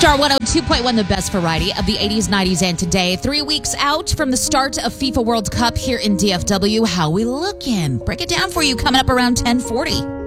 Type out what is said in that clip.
Star 102.1, the best variety of the 80s, 90s, and today. 3 weeks out from the start of FIFA World Cup here in DFW. How we looking? Break it down for you coming up around 10:40.